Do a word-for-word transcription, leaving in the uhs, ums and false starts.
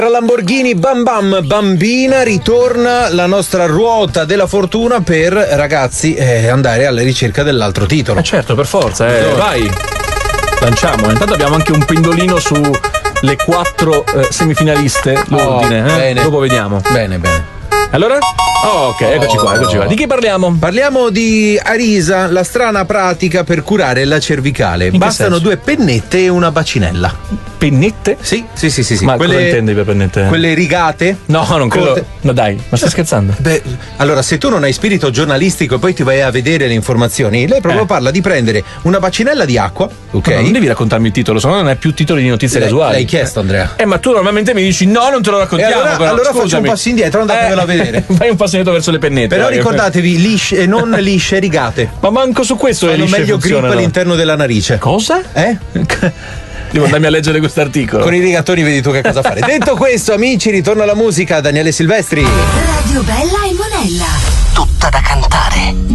Lamborghini Bam Bam Bambina, ritorna la nostra ruota della fortuna per, ragazzi, eh, andare alla ricerca dell'altro titolo. Eh certo, per forza, eh. Vai, lanciamo. Intanto abbiamo anche un pendolino su le quattro eh, semifinaliste, l'ordine, Oh, eh? bene. Dopo vediamo. Bene, bene. Allora? Oh, ok, eccoci qua, eccoci qua. Di chi parliamo? Parliamo di Arisa, la strana pratica per curare la cervicale. In che Bastano senso? due pennette e una bacinella. Pennette? Sì, sì, sì, sì. sì. Ma quelle, cosa intendi per pennette? Quelle rigate? No, non credo. Corte- No, dai, ma stai scherzando? Beh, allora, se tu non hai spirito giornalistico e poi ti vai a vedere le informazioni, lei proprio Eh. parla di prendere una bacinella di acqua, ok? No, non devi raccontarmi il titolo, se no non è più titoli di notizie Lei- casuali. l'hai chiesto, Andrea. Eh, ma tu normalmente mi dici no, non te lo E raccontiamo. allora, però, allora faccio un scusami. passo indietro, andatevelo Eh, a vedere. Fai un passo indietro verso le pennette. Però vai. ricordatevi, lisce e non lisce rigate. Ma manco su questo le Fanno lisce meglio grip funzionano. all'interno della narice. Cosa? Eh? Devo andarmi a leggere questo articolo. Con i rigatoni vedi tu che cosa fare. Detto questo, amici, ritorna la musica. Daniele Silvestri. Radio Bella e Monella. Tutta da cantare.